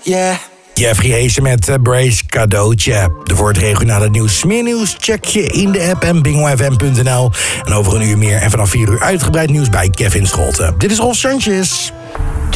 Yeah. Jeffrey Heesen met Brace cadeautje. Voor het regionale nieuws, smeernieuws, check je in de app en bingofm.nl. En over een uur meer en vanaf 4 uur uitgebreid nieuws bij Kevin Scholten. Dit is Rolf Sanchez.